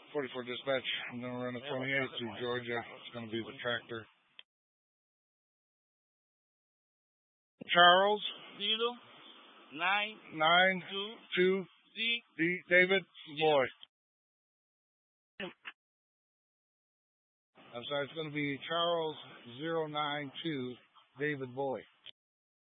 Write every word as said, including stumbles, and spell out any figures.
forty-four dispatch. I'm going to run a twenty-eight through Georgia. It's going to be the tractor. Charles. Zero, nine, Nine. two, Two. three, D. David. Boy. I'm sorry. It's going to be Charles zero nine two David Boy.